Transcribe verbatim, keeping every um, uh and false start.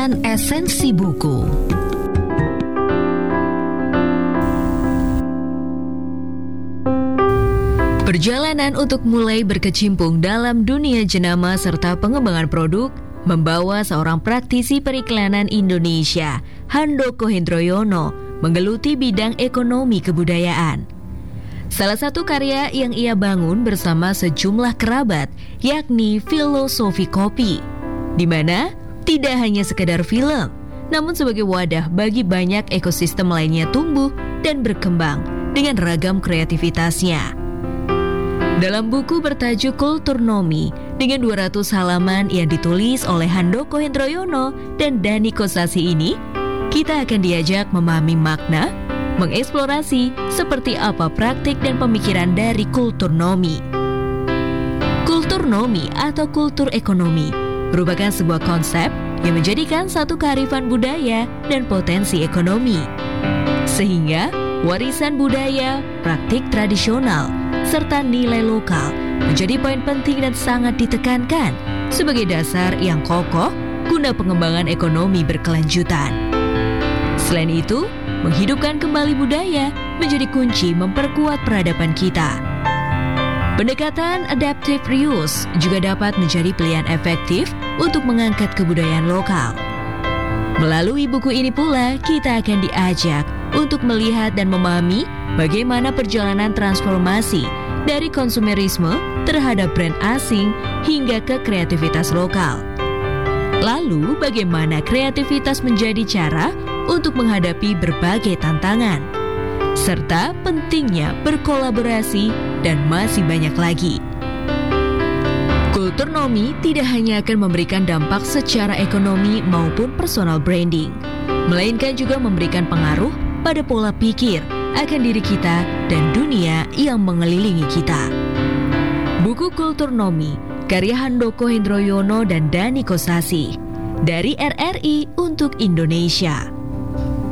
Dapatkan esensi buku. Perjalanan untuk mulai berkecimpung dalam dunia jenama serta pengembangan produk membawa seorang praktisi periklanan Indonesia, Handoko Hendroyono, menggeluti bidang ekonomi kebudayaan. Salah satu karya yang ia bangun bersama sejumlah kerabat, yakni Filosofi Kopi, di mana tidak hanya sekedar film, namun sebagai wadah bagi banyak ekosistem lainnya tumbuh dan berkembang dengan ragam kreativitasnya. Dalam buku bertajuk Kulturnomi dengan dua ratus halaman yang ditulis oleh Handoko Hendroyono dan Dani Kosasi ini, kita akan diajak memahami makna, mengeksplorasi seperti apa praktik dan pemikiran dari kulturnomi. Kulturnomi atau kultur ekonomi merupakan sebuah konsep yang menjadikan satu kearifan budaya dan potensi ekonomi. Sehingga warisan budaya, praktik tradisional, serta nilai lokal menjadi poin penting dan sangat ditekankan sebagai dasar yang kokoh guna pengembangan ekonomi berkelanjutan. Selain itu, menghidupkan kembali budaya menjadi kunci memperkuat peradaban kita. Pendekatan adaptive reuse juga dapat menjadi pilihan efektif untuk mengangkat kebudayaan lokal. Melalui buku ini pula, kita akan diajak untuk melihat dan memahami bagaimana perjalanan transformasi dari konsumerisme terhadap brand asing hingga ke kreativitas lokal. Lalu, bagaimana kreativitas menjadi cara untuk menghadapi berbagai tantangan, serta pentingnya berkolaborasi dan masih banyak lagi. Kulturnomi tidak hanya akan memberikan dampak secara ekonomi maupun personal branding, melainkan juga memberikan pengaruh pada pola pikir akan diri kita dan dunia yang mengelilingi kita. Buku Kulturnomi, karya Handoko Hendroyono dan Dani Kosasi, dari R R I untuk Indonesia.